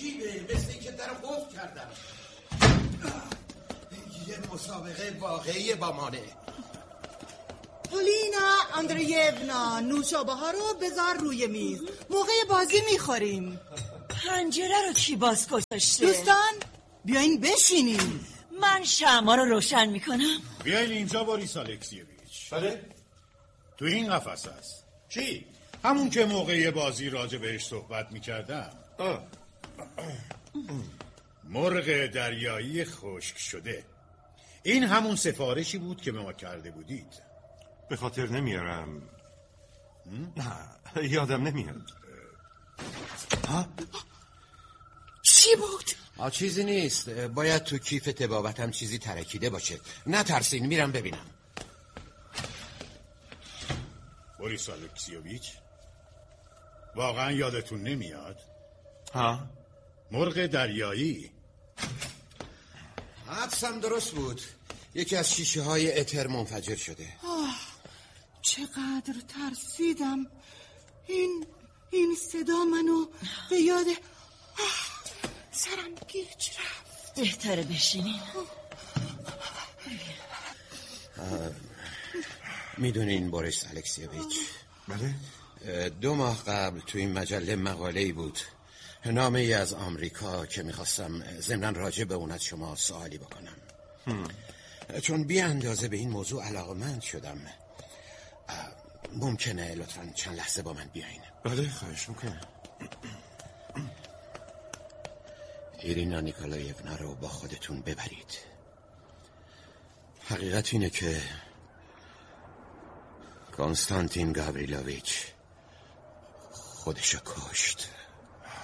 عجیبه، مثل اینکه در قفل کردم. یه مسابقه واقعی با مانه. پولینا اندرییونا، نوشابه ها رو بذار روی میز، موقع بازی میخوریم. پنجره رو کی باز گذاشته؟ دوستان بیاین بشینیم. من شمع رو روشن میکنم. بیاین اینجا بوریس الکسیویچ. بله؟ تو این قفس هست. چی؟ همون که موقع بازی راجع بهش صحبت میکردم. مرغ دریایی خشک شده. این همون سفارشی بود که به ما کرده بودید. به خاطر نمیارم. نه یادم نمیاد. چی بود؟ چیزی نیست، باید تو کیف طبابتم چیزی ترکیده باشه. نترسین، میرم ببینم. بوریس الکسیویچ، واقعا یادتون نمیاد؟ ها؟ مرغ دریایی. حدسم درست بود، یکی از شیشه های اتر منفجر شده. چقدر ترسیدم. این صدا منو به یاد سرم گیج رفت. بهتره بشینین. میدونین بوریس الکسیویچ، بله؟ 2 ماه قبل تو این مجله مقاله‌ای بود، نامه ای از آمریکا که میخواستم ضمناً راجع به اون از شما سوالی بکنم. چون بی اندازه به این موضوع علاقه‌مند شدم. ممکنه لطفاً چند لحظه با من بیاین؟ بله خواهش میکنم. ایرینا نیکولایونا رو با خودتون ببرید. حقیقت اینه که کنستانتین گاوریلوویچ خودشو کشت.